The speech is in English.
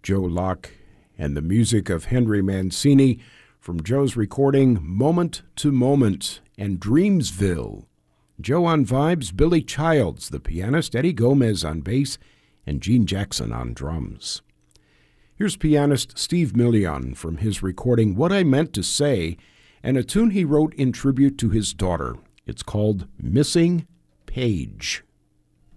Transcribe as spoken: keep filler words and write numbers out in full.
Joe Locke, and the music of Henry Mancini from Joe's recording Moment to Moment and Dreamsville. Joe on vibes, Billy Childs, the pianist, Eddie Gomez on bass, and Gene Jackson on drums. Here's pianist Steve Million from his recording What I Meant to Say, and a tune he wrote in tribute to his daughter. It's called Missing Page.